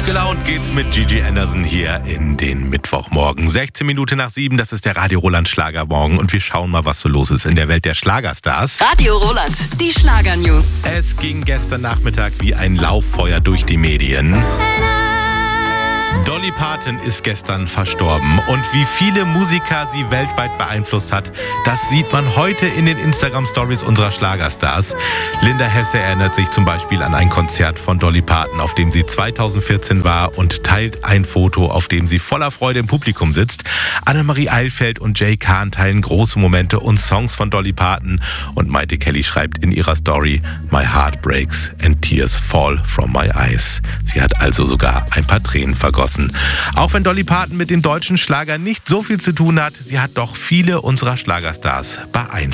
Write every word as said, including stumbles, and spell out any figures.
Gut gelaunt geht's mit Gigi Anderson hier in den Mittwochmorgen. sechzehn Minuten nach sieben, das ist der Radio Roland Schlagermorgen und wir schauen mal, was so los ist in der Welt der Schlagerstars. Radio Roland, die Schlagernews. Es ging gestern Nachmittag wie ein Lauffeuer durch die Medien. Dolly Parton ist gestern verstorben und wie viele Musiker sie weltweit beeinflusst hat, das sieht man heute in den Instagram-Stories unserer Schlagerstars. Linda Hesse erinnert sich zum Beispiel an ein Konzert von Dolly Parton, auf dem sie zweitausendvierzehn war und teilt ein Foto, auf dem sie voller Freude im Publikum sitzt. Annemarie Eilfeld und Jay Kahn teilen große Momente und Songs von Dolly Parton und Maite Kelly schreibt in ihrer Story: My heart breaks and tears fall from my eyes. Sie hat also sogar ein paar Tränen vergossen. Auch wenn Dolly Parton mit dem deutschen Schlager nicht so viel zu tun hat, sie hat doch viele unserer Schlagerstars beeinflusst.